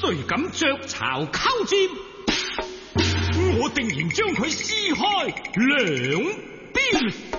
誰敢鵲巢鳩占？我定然將佢撕開兩邊。